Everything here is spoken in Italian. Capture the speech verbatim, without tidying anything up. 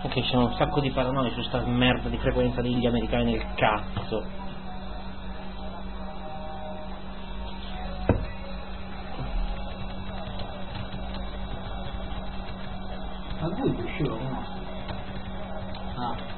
Ok, ci sono un sacco di paranoia su sta merda di frequenza degli americani nel cazzo. Ma lui usciva o no? Ah.